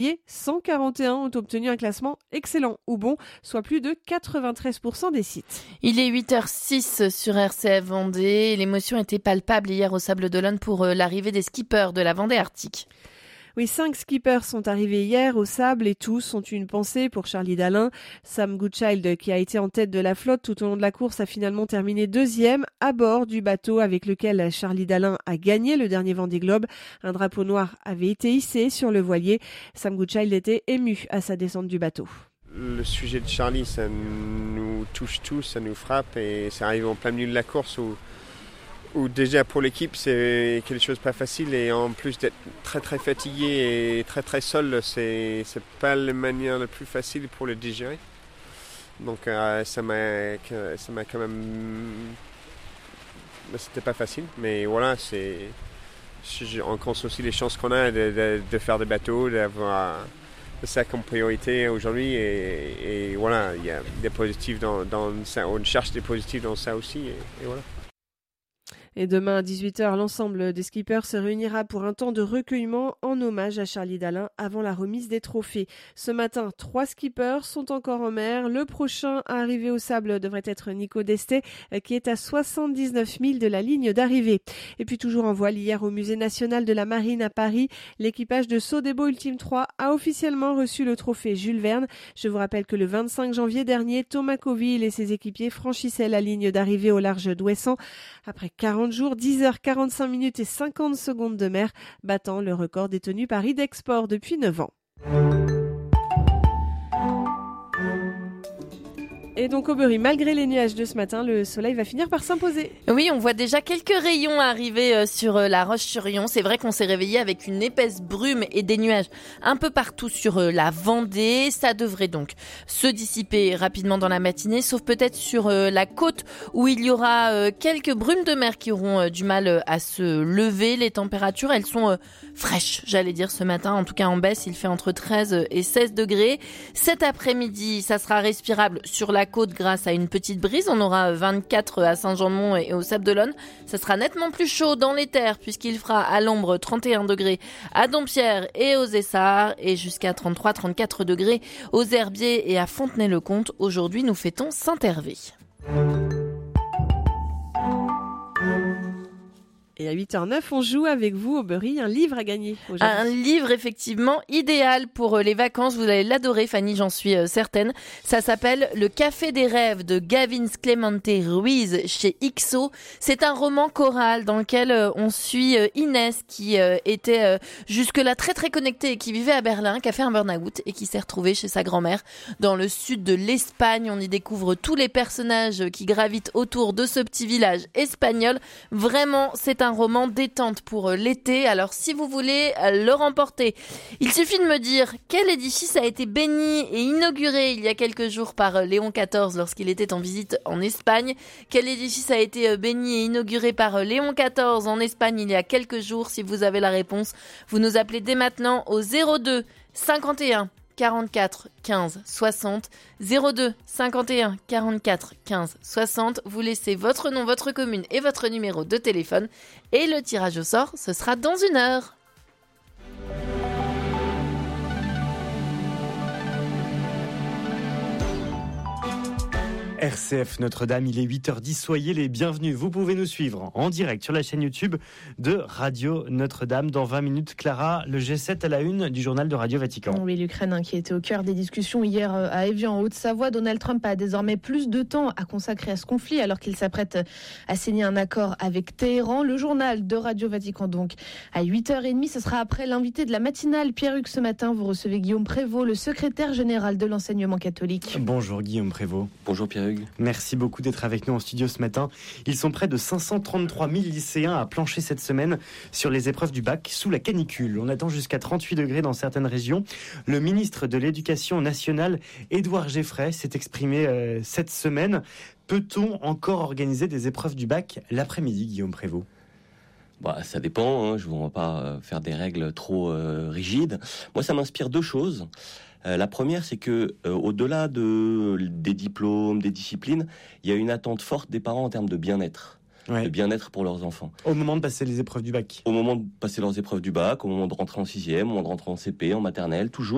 141 ont obtenu un classement excellent ou bon, soit plus de 93% des sites. Il est 8h06 sur RCF Vendée. L'émotion était palpable hier au Sable d'Olonne pour l'arrivée des skippers de la Vendée Arctique. Oui, 5 skippers sont arrivés hier au Sable et tous ont eu une pensée pour Charlie Dalin. Sam Goodchild, qui a été en tête de la flotte tout au long de la course, a finalement terminé deuxième à bord du bateau avec lequel Charlie Dalin a gagné le dernier Vendée Globe. Un drapeau noir avait été hissé sur le voilier. Sam Goodchild était ému à sa descente du bateau. Le sujet de Charlie, ça nous touche tous, ça nous frappe et ça arrive en plein milieu de la course où déjà pour l'équipe c'est quelque chose de pas facile et en plus d'être très très fatigué et très très seul, c'est pas la manière la plus facile pour le digérer. Donc ça m'a quand même, c'était pas facile, mais voilà, on compte aussi les chances qu'on a de faire des bateaux, d'avoir ça comme priorité aujourd'hui et voilà, il y a des positifs dans ça, on cherche des positifs dans ça aussi et voilà. Et demain à 18h, l'ensemble des skippers se réunira pour un temps de recueillement en hommage à Charlie Dalin avant la remise des trophées. Ce matin, 3 skippers sont encore en mer. Le prochain à arriver au Sable devrait être Nico Destet, qui est à 79 000 de la ligne d'arrivée. Et puis toujours en voile, hier au Musée national de la Marine à Paris, l'équipage de Sodebo Ultime 3 a officiellement reçu le trophée Jules Verne. Je vous rappelle que le 25 janvier dernier, Thomas Coville et ses équipiers franchissaient la ligne d'arrivée au large d'Ouessant après 40 jours, 10h45 minutes et 50 secondes de mer, battant le record détenu par Idexport depuis 9 ans. Et donc Aubery, malgré les nuages de ce matin, le soleil va finir par s'imposer. Oui, on voit déjà quelques rayons arriver sur la Roche-sur-Yon. C'est vrai qu'on s'est réveillé avec une épaisse brume et des nuages un peu partout sur la Vendée. Ça devrait donc se dissiper rapidement dans la matinée, sauf peut-être sur la côte où il y aura quelques brumes de mer qui auront du mal à se lever. Les températures, elles sont fraîches, j'allais dire ce matin. En tout cas en baisse, il fait entre 13 et 16 degrés. Cet après-midi, ça sera respirable sur la côte grâce à une petite brise. On aura 24 à Saint-Jean-de-Mont et au Sable d'Olonne. Ça sera nettement plus chaud dans les terres puisqu'il fera à l'ombre 31 degrés à Dompierre et aux Essarts et jusqu'à 33-34 degrés aux Herbiers et à Fontenay-le-Comte. Aujourd'hui, nous fêtons Saint-Hervé. Et à 8h09, on joue avec vous, Aubery, un livre à gagner aujourd'hui. Un livre effectivement idéal pour les vacances. Vous allez l'adorer, Fanny, j'en suis certaine. Ça s'appelle Le Café des Rêves de Gavin Clemente Ruiz chez IXO. C'est un roman choral dans lequel on suit Inès qui était jusque-là très très connectée et qui vivait à Berlin, qui a fait un burn-out et qui s'est retrouvée chez sa grand-mère dans le sud de l'Espagne. On y découvre tous les personnages qui gravitent autour de ce petit village espagnol. Vraiment, c'est un roman détente pour l'été. Alors si vous voulez le remporter, il suffit de me dire quel édifice a été béni et inauguré il y a quelques jours par Léon XIV lorsqu'il était en visite en Espagne. Quel édifice a été béni et inauguré par Léon XIV en Espagne il y a quelques jours? Si vous avez la réponse, vous nous appelez dès maintenant au 02 51 44 15 60 02 51 44 15 60. Vous laissez votre nom, votre commune et votre numéro de téléphone et le tirage au sort, ce sera dans 1 heure. RCF Notre-Dame, il est 8h10, soyez les bienvenus. Vous pouvez nous suivre en direct sur la chaîne YouTube de Radio Notre-Dame. Dans 20 minutes, Clara, le G7 à la une du journal de Radio Vatican. Oui, l'Ukraine qui était au cœur des discussions hier à Évian, en Haute-Savoie. Donald Trump a désormais plus de temps à consacrer à ce conflit alors qu'il s'apprête à signer un accord avec Téhéran. Le journal de Radio Vatican donc à 8h30. Ce sera après l'invité de la matinale, Pierre-Hugues. Ce matin, vous recevez Guillaume Prévost, le secrétaire général de l'enseignement catholique. Bonjour Guillaume Prévost. Bonjour Pierre-Hugues. Merci beaucoup d'être avec nous en studio ce matin. Ils sont près de 533 000 lycéens à plancher cette semaine sur les épreuves du bac sous la canicule. On attend jusqu'à 38 degrés dans certaines régions. Le ministre de l'Éducation nationale, Édouard Geffray, s'est exprimé cette semaine. Peut-on encore organiser des épreuves du bac l'après-midi, Guillaume Prévost ? Ça dépend, je ne vais pas faire des règles trop rigides. Moi, ça m'inspire 2 choses. La première, c'est que au-delà des diplômes, des disciplines, il y a une attente forte des parents en termes de bien-être. Ouais. De bien-être pour leurs enfants. Au moment de passer les épreuves du bac. Au moment de passer leurs épreuves du bac, au moment de rentrer en 6e, au moment de rentrer en CP, en maternelle, toujours.